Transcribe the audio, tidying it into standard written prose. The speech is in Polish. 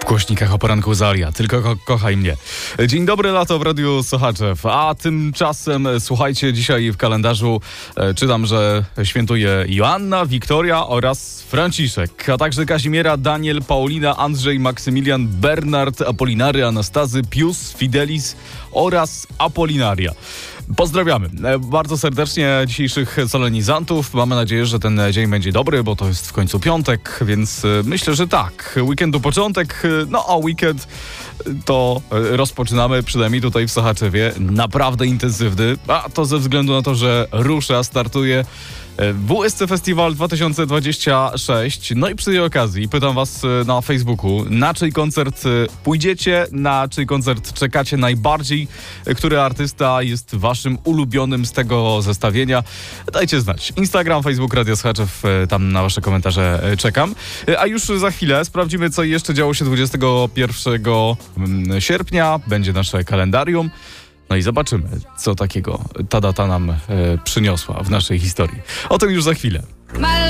głośnikach o poranku Zaria. Tylko kochaj mnie. Dzień dobry, lato w Radiu Sochaczew. A tymczasem, słuchajcie, dzisiaj w kalendarzu czytam, że świętuje Joanna, Wiktoria oraz Franciszek, a także Kazimiera, Daniel, Paulina, Andrzej, Maksymilian, Bernard, Apolinary, Anastazy, Pius, Fidelis oraz Apolinaria. Pozdrawiamy bardzo serdecznie dzisiejszych solenizantów. Mamy nadzieję, że ten dzień będzie dobry, bo to jest w końcu piątek, więc myślę, że tak. Weekendu początek, no a weekend to rozpoczynamy, przynajmniej tutaj w Sochaczewie, naprawdę intensywny, a to ze względu na to, że rusza, startuje WSC Festiwal 2026. No i przy tej okazji pytam was na Facebooku, na czyj koncert pójdziecie, na czyj koncert czekacie najbardziej, który artysta jest waszym ulubionym z tego zestawienia. Dajcie znać. Instagram, Facebook, Radio Sochaczew, tam na wasze komentarze czekam. A już za chwilę sprawdzimy, co jeszcze działo się 21 sierpnia. Będzie nasze kalendarium. No i zobaczymy, co takiego ta data nam przyniosła w naszej historii. O tym już za chwilę.